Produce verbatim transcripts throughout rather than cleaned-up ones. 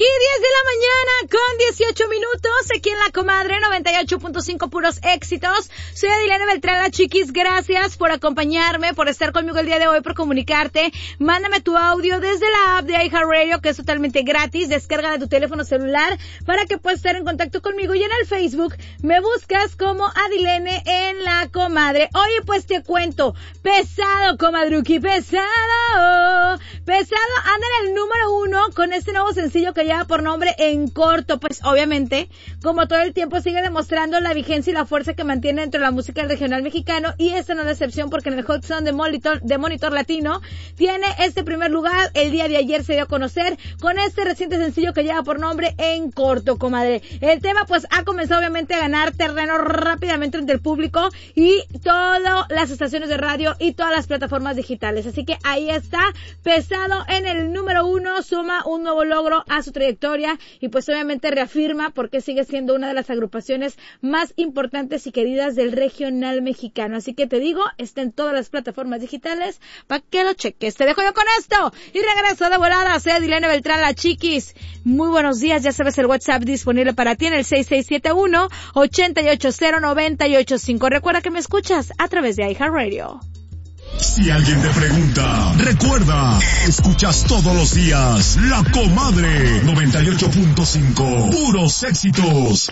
aquí, diez de la mañana con dieciocho minutos, aquí en La Comadre, noventa y ocho punto cinco, puros éxitos. Soy Adilene Beltrán, la chiquis, gracias por acompañarme, por estar conmigo el día de hoy, por comunicarte. Mándame tu audio desde la app de iHeartRadio, que es totalmente gratis, descarga de tu teléfono celular para que puedas estar en contacto conmigo. Y en el Facebook me buscas como Adilene en La Comadre. Oye, pues te cuento, pesado, comadruki, pesado, pesado, anda en el número uno con este nuevo sencillo que lleva por nombre En Corto. Pues obviamente, como todo el tiempo, sigue demostrando la vigencia y la fuerza que mantiene dentro de la música regional mexicano, y esta no es la excepción, porque en el Hot Song de Monitor, de Monitor Latino tiene este primer lugar. El día de ayer se dio a conocer con este reciente sencillo que lleva por nombre En Corto, comadre. El tema pues ha comenzado obviamente a ganar terreno rápidamente entre el público y todas las estaciones de radio y todas las plataformas digitales. Así que ahí está, pesado en el número uno, suma un nuevo logro a su trayectoria y pues obviamente reafirma porque sigue siendo una de las agrupaciones más importantes y queridas del regional mexicano. Así que te digo, está en todas las plataformas digitales para que lo cheques. Te dejo yo con esto y regreso de volada. Soy Adilene Beltrán, la chiquis. Muy buenos días, ya sabes el WhatsApp disponible para ti en el seis seis siete uno, ocho ocho cero, nueve ocho cinco. Recuerda que me escuchas a través de iHeartRadio. Si alguien te pregunta, recuerda, escuchas todos los días La Comadre noventa y ocho punto cinco, puros éxitos.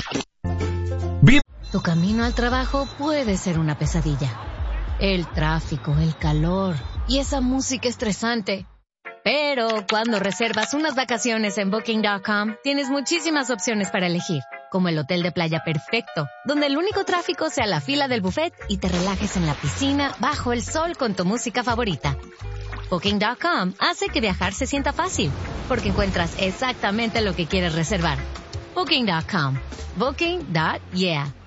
Tu camino al trabajo puede ser una pesadilla. El tráfico, el calor y esa música estresante. Pero cuando reservas unas vacaciones en Booking punto com, tienes muchísimas opciones para elegir, como el hotel de playa perfecto, donde el único tráfico sea la fila del buffet y te relajes en la piscina bajo el sol con tu música favorita. Booking punto com hace que viajar se sienta fácil, porque encuentras exactamente lo que quieres reservar. Booking punto com. Booking. Yeah.